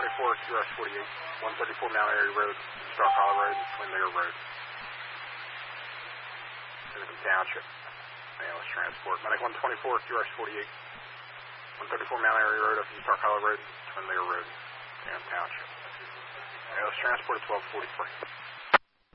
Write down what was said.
QRS 48, 134 Mount Airy Road, Stark Hollow Road, and Twin Layer Road. Lincoln Township, ALS Transport. Medic 124, QRS 48, 134 Mount Airy Road, up to Stark Hollow Road, Twin Layer Road, Lincoln Township. ALS Transport at 1243.